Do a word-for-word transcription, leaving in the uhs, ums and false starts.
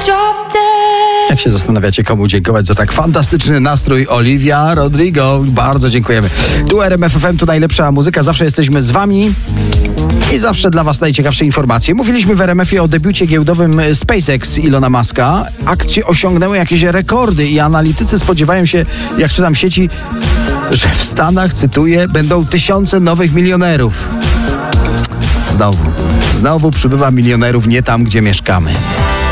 Jak się zastanawiacie, komu dziękować za tak fantastyczny nastrój? Olivia Rodrigo. Bardzo dziękujemy. Tu R M F F M, tu najlepsza muzyka. Zawsze jesteśmy z wami i zawsze dla was najciekawsze informacje. Mówiliśmy w R M F-ie o debiucie giełdowym SpaceX Ilona Muska. Akcje osiągnęły jakieś rekordy i analitycy spodziewają się, jak czytam w sieci, że w Stanach, cytuję, będą tysiące nowych milionerów. Znowu, znowu przybywa milionerów nie tam, gdzie mieszkamy.